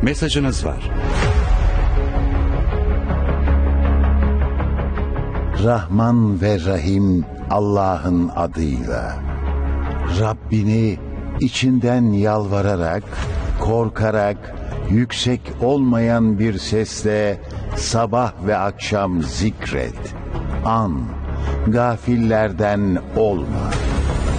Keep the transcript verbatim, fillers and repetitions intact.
Mesajınız var. Rahman ve Rahim Allah'ın adıyla. Rabbini içinden yalvararak, korkarak, yüksek olmayan bir sesle sabah ve akşam zikret. An, gafillerden olma.